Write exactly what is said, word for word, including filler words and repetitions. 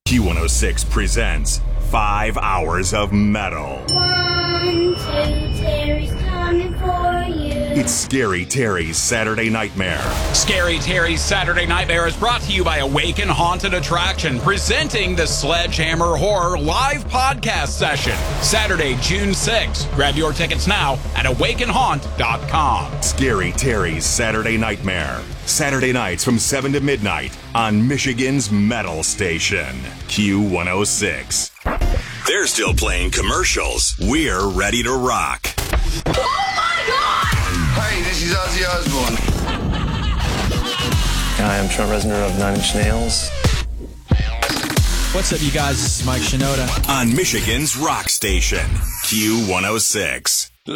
Q one oh six presents Five Hours of Metal. One, two, Terry's coming for you. It's Scary Terry's Saturday Nightmare. Scary Terry's Saturday Nightmare is brought to you by Awaken Haunted Attraction, presenting the Sledgehammer Horror live podcast session, Saturday, June sixth. Grab your tickets now at awaken haunt dot com. Scary Terry's Saturday Nightmare. Saturday nights from seven to midnight on Michigan's Metal Station, Q one oh six. They're still playing commercials. We're ready to rock. Oh my God! Hi, this is Ozzy Osbourne. Hi, I'm Trent Reznor of Nine Inch Nails. What's up, you guys? This is Mike Shinoda. On Michigan's Rock Station, Q one oh six.